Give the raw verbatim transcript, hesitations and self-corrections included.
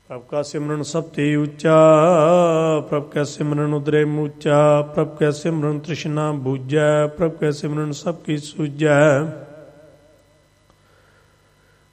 ਪ੍ਰਭ ਕਾ ਸਿਮਰਨ ਸਭ ਤੇ ਉੱਚਾ, ਪ੍ਰਭ ਕੈ ਸਿਮਰਨ ਉਦਰੇ ਮੂਚਾ, ਪ੍ਰਭ ਕੈ ਸਿਮਰਨ ਤ੍ਰਿਸ਼ਨਾ ਬੂਝੈ, ਪ੍ਰਭ ਕੈ ਸਿਮਰਨ ਸਭ ਕੀ ਸੂਝੈ।